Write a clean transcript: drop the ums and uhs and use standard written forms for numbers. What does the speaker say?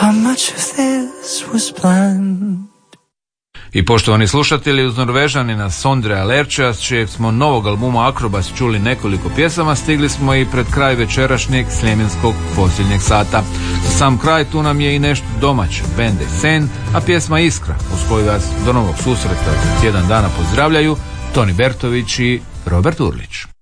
how much of this was planned. I poštovani slušatelji, uz Norvežanina Sondrea Lerchea, s čijeg smo novog albuma Akrobas čuli nekoliko pjesama, stigli smo i pred kraj večerašnjeg sljemenskog posljednjeg sata. Za sam kraj tu nam je i nešto domaće, band Sen, a pjesma Iskra, uz koju vas do novog susreta za tjedan dana pozdravljaju Toni Bertović i Robert Urlić.